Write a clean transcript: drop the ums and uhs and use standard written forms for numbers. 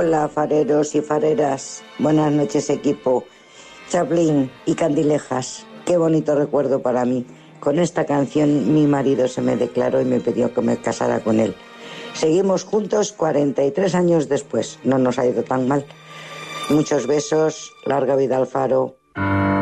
Hola, fareros y fareras. Buenas noches, equipo. Chaplin y Candilejas. Qué bonito recuerdo para mí. Con esta canción mi marido se me declaró y me pidió que me casara con él. Seguimos juntos 43 años después. No nos ha ido tan mal. Muchos besos. Larga vida al faro.